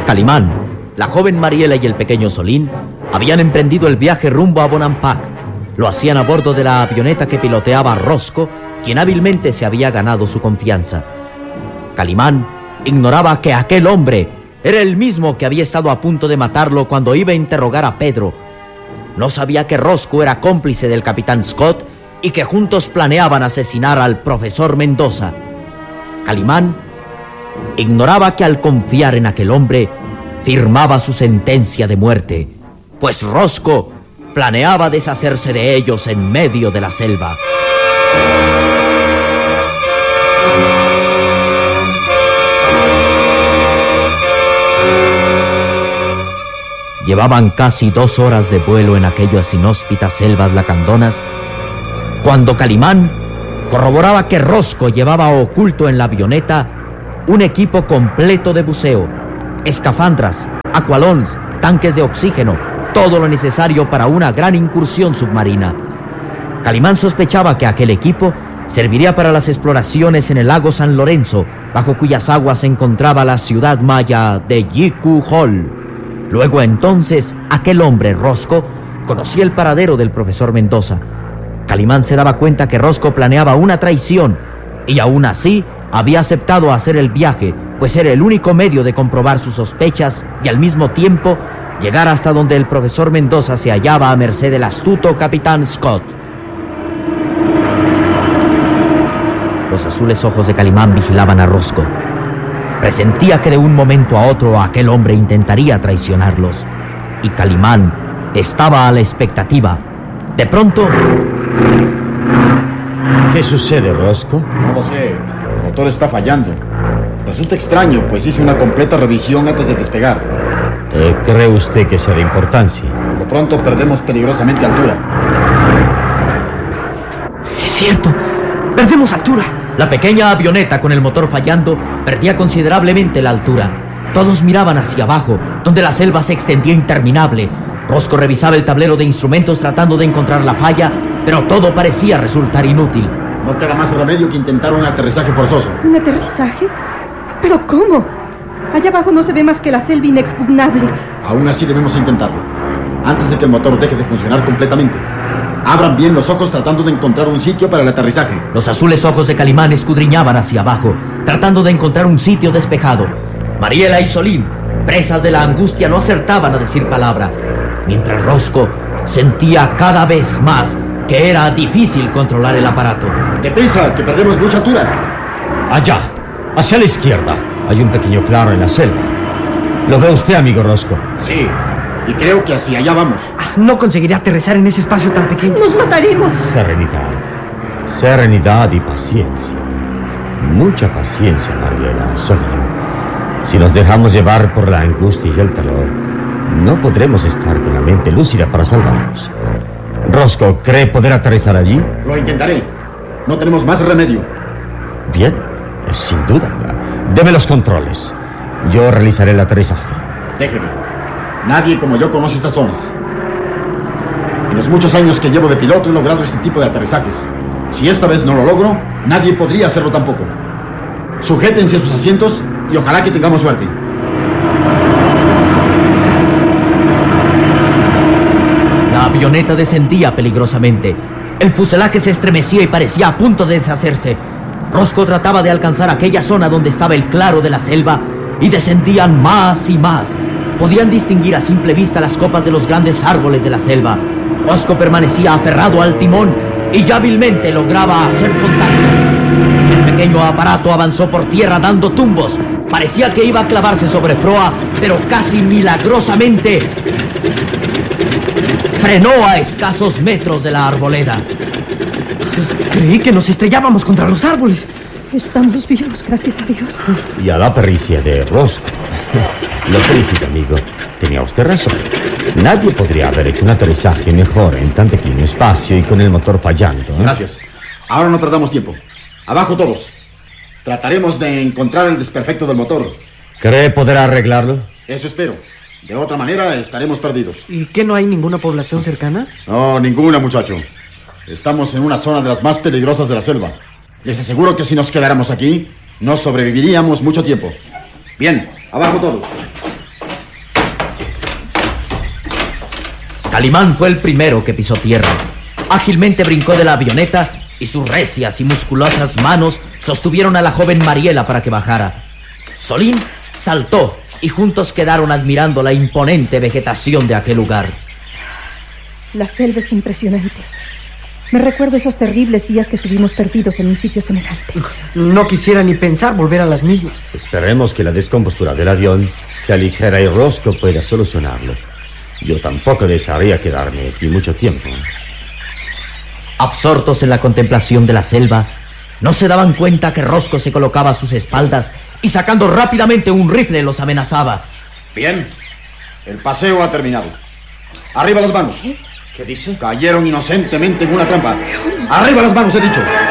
Calimán, la joven Mariela y el pequeño Solín habían emprendido el viaje rumbo a Bonampak. Lo hacían a bordo de la avioneta que piloteaba Rosco, quien hábilmente se había ganado su confianza. Calimán ignoraba que aquel hombre era el mismo que había estado a punto de matarlo cuando iba a interrogar a Pedro. No sabía que Rosco era cómplice del capitán Scott y que juntos planeaban asesinar al profesor Mendoza. Calimán ignoraba que al confiar en aquel hombre firmaba su sentencia de muerte, pues Rosco planeaba deshacerse de ellos en medio de la selva. Llevaban casi 2 horas de vuelo en aquellas inhóspitas selvas lacandonas cuando Calimán corroboraba que Rosco llevaba oculto en la avioneta un equipo completo de buceo, escafandras, aqualons, tanques de oxígeno, todo lo necesario para una gran incursión submarina. Calimán sospechaba que aquel equipo serviría para las exploraciones en el lago San Lorenzo, bajo cuyas aguas se encontraba la ciudad maya de Yiku Hol. Luego entonces, aquel hombre, Rosco, conocía el paradero del profesor Mendoza. Calimán se daba cuenta que Rosco planeaba una traición y aún así había aceptado hacer el viaje, pues era el único medio de comprobar sus sospechas y al mismo tiempo llegar hasta donde el profesor Mendoza se hallaba a merced del astuto capitán Scott. Los azules ojos de Calimán vigilaban a Rosco. Presentía que de un momento a otro aquel hombre intentaría traicionarlos, y Calimán estaba a la expectativa. De pronto... ¿Qué sucede, Rosco? No lo sé. El motor está fallando. Resulta extraño, pues hice una completa revisión antes de despegar. ¿Cree usted que sea de importancia? Por lo pronto perdemos peligrosamente altura. Es cierto, perdemos altura. La pequeña avioneta con el motor fallando perdía considerablemente la altura. Todos miraban hacia abajo, donde la selva se extendía interminable. Rosco revisaba el tablero de instrumentos tratando de encontrar la falla, pero todo parecía resultar inútil. No queda más remedio que intentar un aterrizaje forzoso. ¿Un aterrizaje? ¿Pero cómo? Allá abajo no se ve más que la selva inexpugnable. Aún así debemos intentarlo, antes de que el motor deje de funcionar completamente. Abran bien los ojos tratando de encontrar un sitio para el aterrizaje. Los azules ojos de Calimán escudriñaban hacia abajo, tratando de encontrar un sitio despejado. Mariela y Solín, presas de la angustia, no acertaban a decir palabra, mientras Rosco sentía cada vez más que era difícil controlar el aparato. ¡Deprisa, que perdemos mucha altura! Allá, hacia la izquierda, hay un pequeño claro en la selva. ¿Lo ve usted, amigo Rosco? Sí, y creo que hacia allá vamos. No conseguiré aterrizar en ese espacio tan pequeño. ¡Nos mataremos! Serenidad. Serenidad y paciencia. Mucha paciencia, Mariela, Solín. Si nos dejamos llevar por la angustia y el terror, no podremos estar con la mente lúcida para salvarnos. Rosco, ¿cree poder aterrizar allí? Lo intentaré. No tenemos más remedio. Bien, sin duda. Deme los controles. Yo realizaré el aterrizaje. Déjeme. Nadie como yo conoce estas zonas. En los muchos años que llevo de piloto he logrado este tipo de aterrizajes. Si esta vez no lo logro, nadie podría hacerlo tampoco. Sujétense a sus asientos y ojalá que tengamos suerte. La avioneta descendía peligrosamente. El fuselaje se estremecía y parecía a punto de deshacerse. Rosco trataba de alcanzar aquella zona donde estaba el claro de la selva y descendían más y más. Podían distinguir a simple vista las copas de los grandes árboles de la selva. Rosco permanecía aferrado al timón y ya hábilmente lograba hacer contacto. El pequeño aparato avanzó por tierra dando tumbos. Parecía que iba a clavarse sobre proa, pero casi milagrosamente frenó a escasos metros de la arboleda. Creí que nos estrellábamos contra los árboles. Estamos vivos, gracias a Dios. Y a la pericia de Rosco. Lo felicito, amigo. Tenía usted razón. Nadie podría haber hecho un aterrizaje mejor en tan pequeño espacio y con el motor fallando, ¿eh? Gracias. Ahora no perdamos tiempo. Abajo todos. Trataremos de encontrar el desperfecto del motor. ¿Cree poder arreglarlo? Eso espero. De otra manera estaremos perdidos. ¿Y qué, no hay ninguna población cercana? No, ninguna, muchacho. Estamos en una zona de las más peligrosas de la selva. Les aseguro que si nos quedáramos aquí, no sobreviviríamos mucho tiempo. Bien, abajo todos. Calimán fue el primero que pisó tierra. Ágilmente brincó de la avioneta y sus recias y musculosas manos sostuvieron a la joven Mariela para que bajara. Solín saltó y juntos quedaron admirando la imponente vegetación de aquel lugar. La selva es impresionante. Me recuerdo esos terribles días que estuvimos perdidos en un sitio semejante. No quisiera ni pensar volver a las mismas. Esperemos que la descompostura del avión sea ligera y Rosco pueda solucionarlo. Yo tampoco desearía quedarme aquí mucho tiempo. Absortos en la contemplación de la selva, no se daban cuenta que Rosco se colocaba a sus espaldas y sacando rápidamente un rifle los amenazaba. Bien, el paseo ha terminado. Arriba las manos. ¿Qué dice? Cayeron inocentemente en una trampa. Arriba las manos, he dicho.